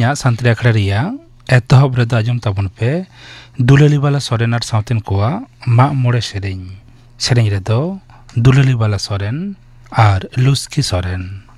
तेहेᱧा सानताली आखड़ा रिया एतहब रेदो आजम ताबन पे दुलाली बाला सोरेन आर सावतेन कोआ माग मोड़े सेरेñ रेदो दुलाली बाला सोरेन आर लुस्की सोरेन।